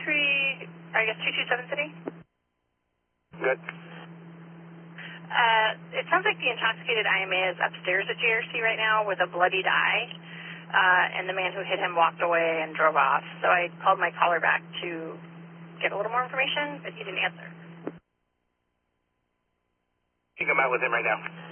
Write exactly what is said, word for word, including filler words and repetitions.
three, I guess two two seven City. Good. Uh, it sounds like the intoxicated I M A is upstairs at J R C right now with a bloodied eye, uh, and the man who hit him walked away and drove off. So I called my caller back to get a little more information, but he didn't answer. You can come out with him right now.